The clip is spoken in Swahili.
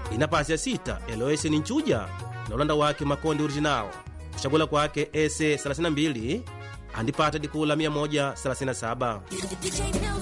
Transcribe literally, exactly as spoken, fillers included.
inapasi ya sita Eloise ni Nchuja na ulanda wake Makonde Original. Kuchagula kwake ese thelathini na mbili andipata dikula mia moja thelathini na saba.